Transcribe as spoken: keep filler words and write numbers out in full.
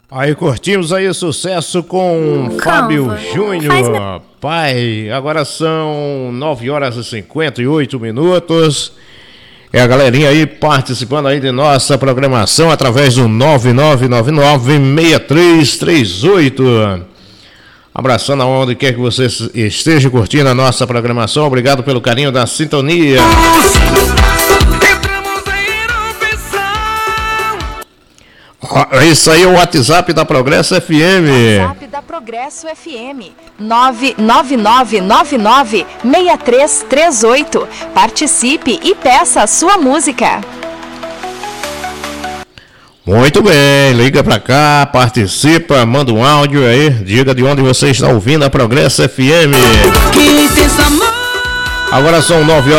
Aí curtimos aí o sucesso com Canva. Fábio Júnior. Faz... Pai, agora são nove horas e cinquenta e oito minutos. É a galerinha aí participando aí de nossa programação através do nove nove nove nove, seis três três oito. Abraçando aonde quer que você esteja curtindo a nossa programação. Obrigado pelo carinho da sintonia. Oh, isso aí é o WhatsApp da Progresso F M. WhatsApp da Progresso F M. nove nove nove nove nove, seis três três oito. Participe e peça a sua música. Muito bem, liga pra cá, participa, manda um áudio aí, diga de onde você está ouvindo a Progresso F M. Agora são nove horas.